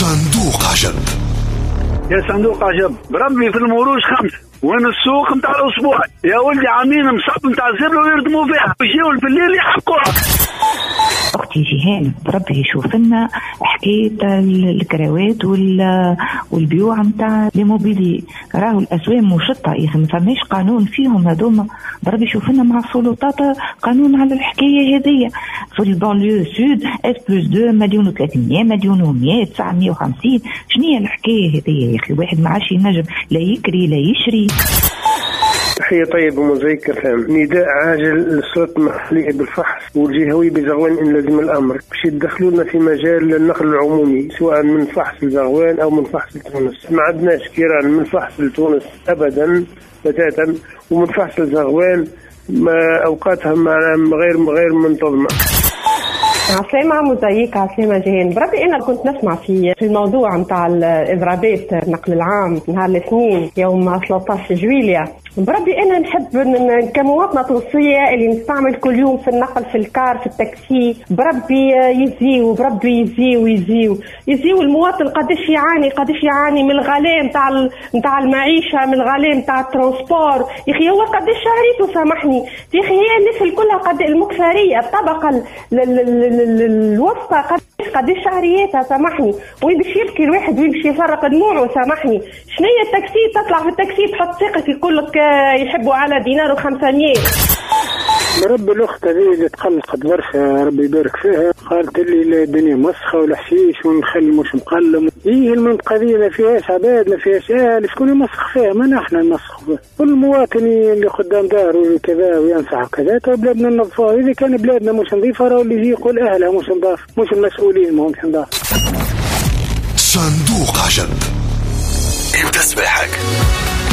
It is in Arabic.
صندوق عجب. يا صندوق عجب، بربي في المروج 5 وين السوق نتاع الاسبوع يا ولدي عاملين مصاب نتاع الزر ويردموا فيها ويجيو في الليل يحقوها. اختي جيهان بربي يشوف لنا حكايه الكراوات والبيوع نتاع ليموبيلي، راهو الاسواق مشطه يا اخي، ما فماش قانون فيهم هذوما. بربي يشوف لنا مع السلطات قانون على الحكايه هذيا. في البانليو سود اس بلس 2 مليون و300 مليون و100 950. شنو الحكايه هذيا يا اخي؟ واحد ما عادش ينجم لا يكري لا يشري. تحية طيبة ومزيكة فهم. نداء عاجل للسلطة المحلية بالفحص والجهوي بزغوان إن لازم الأمر باش يدخلونا في مجال النقل العمومي، سواء من فحص لزغوان أو من فحص لتونس. ما عندناش كيران من فحص لتونس أبدا بتاتا، ومن فحص لزغوان أوقاتها غير منتظمة. عسلامة مزيكة، عسلامة جيهان. بربي أنا كنت نسمع في الموضوع متاع الإضرابات النقل العام نهار الاثنين يوم 13 جويلية. بربي أنا نحب كمواطنة تونسية اللي نستعمل كل يوم في النقل في الكار في التاكسي، بربي يزيو المواطن قديش يعاني من الغلاء نتاع المعيشة، من الغلاء نتاع الترانسبور. يا أخي هو قديش شهريته سامحني يا أخي، هي الناس الكلها قد المكثرية الطبقة الوسطى قديش شهرياتها سامحني، وين باش يبكي الواحد وين باش يفرق دموعه سامحني. شنية التاكسي تطلع في التاكسي تحط ثقتك يقول لك يحبوا على دينار و500. رب الأخت هذه اللي تقلقت برشا ربي يبارك فيها، قالت لي الدنيا مسخة والحشيش ونخلي مش مقلم. المنطقة دي ما فيهاش عباد ما فيهاش شكون يمسخ فيها؟ ما نحن نمسخ فيها. والمواطن اللي قدام داره كذا وينفع كذا. بلادنا نظفوها، إذا كان بلادنا مش نظيفة راهو اللي يجي يقول أهلها مش نظاف، مش المسؤولين ما همش نظاف. صندوق عجب. امتى صباحك؟